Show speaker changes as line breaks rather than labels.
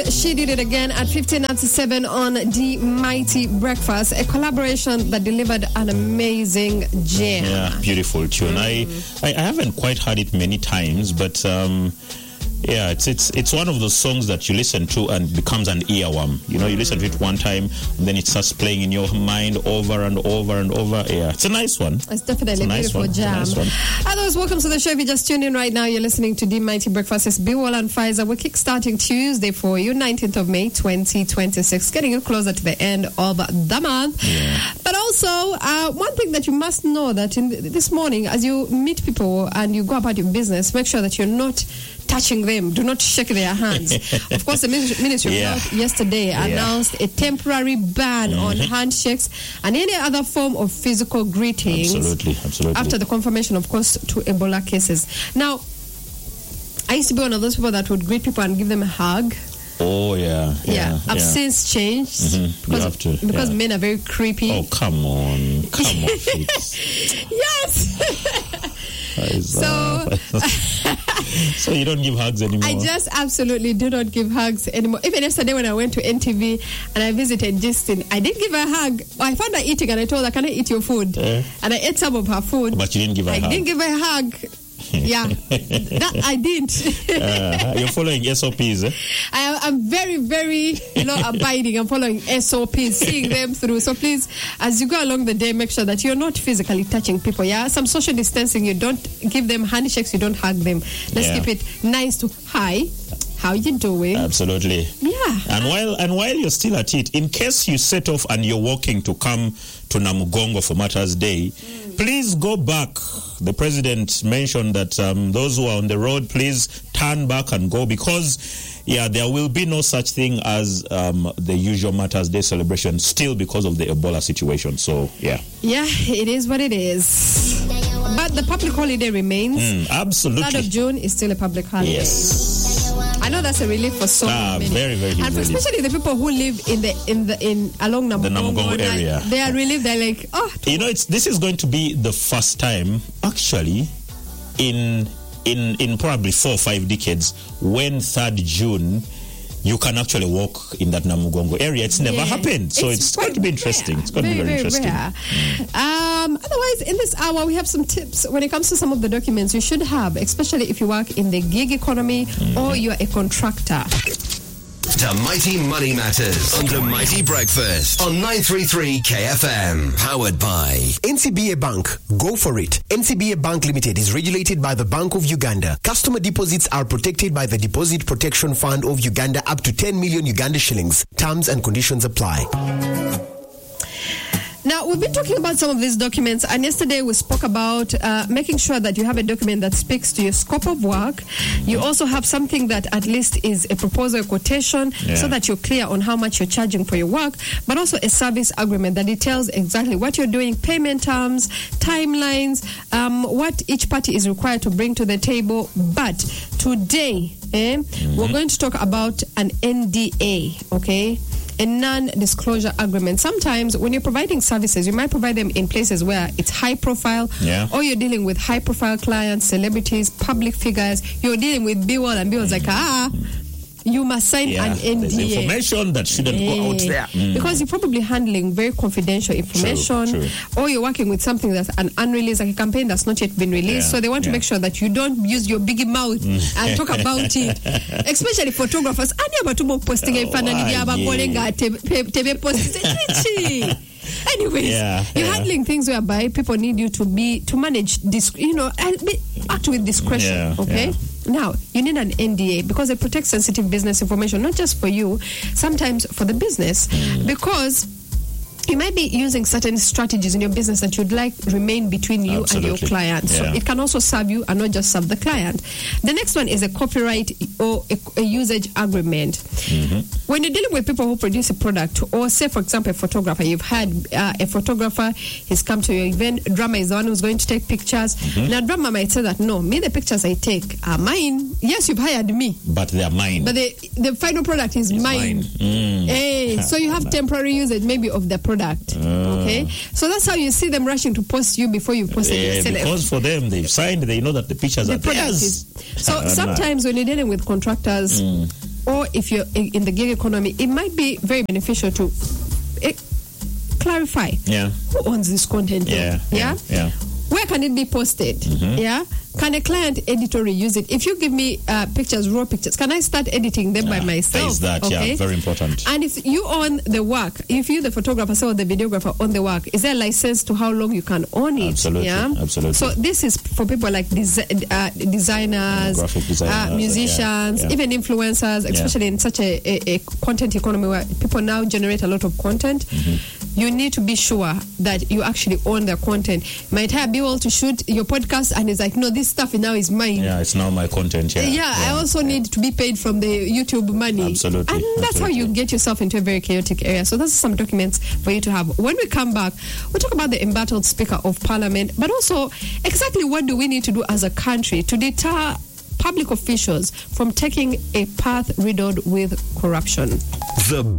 She did it again at 15:07 on The Mighty Breakfast, a collaboration that delivered an amazing gem.
Yeah, beautiful tune. I haven't quite heard it many times, but yeah, it's one of those songs that you listen to and becomes an earworm. You know, you listen to it one time, and then it starts playing in your mind over and over and over. Yeah, it's a nice one.
It's definitely a beautiful jam. Otherwise, welcome to the show. If you just tuned in right now, you're listening to The Mighty Breakfast. It's Biwal and Pfizer. We're kickstarting Tuesday for you, 19th of May, 2026, getting you closer to the end of the month.
Yeah.
But also, one thing that you must know that this morning, as you meet people and you go about your business, make sure that you're not touching them. Do not shake their hands. Of course, the Ministry of Health yesterday announced a temporary ban on handshakes and any other form of physical greetings.
Absolutely.
After the confirmation, of course, to Ebola cases. Now, I used to be one of those people that would greet people and give them a hug.
Oh, yeah.
I've since changed because men are very creepy.
Oh, come on. Fitz.
Yes.
So you don't give hugs anymore?
I just absolutely do not give hugs anymore. Even yesterday when I went to NTV and I visited Justin, I did give her a hug. I found her eating and I told her, can I eat your food? And I ate some of her food.
But you didn't give her a hug?
I didn't give her a hug. Yeah, that I did.
You're following SOPs, eh?
I'm very, very abiding. I'm following SOPs, seeing them through. So please, as you go along the day, make sure that you're not physically touching people. Yeah, some social distancing. You don't give them handshakes. You don't hug them. Let's keep it nice to hi. How you doing?
Absolutely.
Yeah.
And while you're still at it, in case you set off and you're walking to come to Namugongo for Matters Day, please go back. The president mentioned that those who are on the road, please turn back and go because, there will be no such thing as the usual Matters Day celebration still because of the Ebola situation. So, yeah.
Yeah, it is what it is. But the public holiday remains.
Absolutely.
3rd of June is still a public holiday.
Yes.
I know that's a relief for so many.
Very, very
and
relief.
Especially the people who live along Namugongo,
the Namugongo area.
They are relieved. They're like,
this is going to be the first time, actually, in probably 4 or 5 decades, when 3rd June, you can actually walk in that Namugongo area. It's never happened. So it's going to be interesting. It's going to be very interesting.
Rare. Otherwise, in this hour, we have some tips when it comes to some of the documents you should have, especially if you work in the gig economy or you're a contractor.
The Mighty Money Matters on The Mighty Breakfast on 933 KFM. Powered by
NCBA Bank. Go for it. NCBA Bank Limited is regulated by the Bank of Uganda. Customer deposits are protected by the Deposit Protection Fund of Uganda up to 10 million Uganda shillings. Terms and conditions apply.
Now, we've been talking about some of these documents, and yesterday we spoke about making sure that you have a document that speaks to your scope of work. You also have something that at least is a proposal, a quotation, so that you're clear on how much you're charging for your work, but also a service agreement that details exactly what you're doing, payment terms, timelines, what each party is required to bring to the table. But today, we're going to talk about an NDA, okay? A non-disclosure agreement. Sometimes when you're providing services, you might provide them in places where it's high profile, or you're dealing with high profile clients, celebrities, public figures. You're dealing with Biwal, and Biwal's like, you must sign an NDA.
There's information that shouldn't go out there.
Because you're probably handling very confidential information,
True.
or you're working with something that's an unreleased, like a campaign that's not yet been released. So they want to make sure that you don't use your biggie mouth and talk about it. Especially photographers. Anyways, you're handling things whereby people need you to manage act with discretion. Now, you need an NDA because it protects sensitive business information, not just for you, sometimes for the business, because you might be using certain strategies in your business that you'd like remain between you and your client. So it can also serve you and not just serve the client. The next one is a copyright or a usage agreement. When you're dealing with people who produce a product, or say, for example, a photographer, you've had a photographer, he's come to your event, Drama is the one who's going to take pictures. Now, Drama might say that, no, the pictures I take are mine. Yes, you've hired me.
But they're mine.
But the final product is mine. So you have temporary usage maybe of the product. Okay, so that's how you see them rushing to post you before you post it yourself.
Because for them, they've signed, they know that the pictures are theirs.
So sometimes when you're dealing with contractors, or if you're in the gig economy, it might be very beneficial to clarify who owns this content.
Yeah.
Where can it be posted? Yeah. Can a client editor reuse it? If you give me pictures, raw pictures, can I start editing them by myself?
There's that,
okay?
Very important.
And if you own the work, if you, the photographer or the videographer, own the work, is there a license to how long you can own it?
Absolutely, absolutely.
So this is for people like designers,
graphic designers,
musicians, even influencers, especially in such a content economy where people now generate a lot of content. You need to be sure that you actually own the content. You might be able to shoot your podcast and it's like, no, this stuff now is mine.
Yeah, it's now my content.
I also need to be paid from the YouTube money.
Absolutely.
And that's how you get yourself into a very chaotic area. So those are some documents for you to have. When we come back, we'll talk about the embattled Speaker of Parliament, but also exactly what do we need to do as a country to deter public officials from taking a path riddled with corruption.
The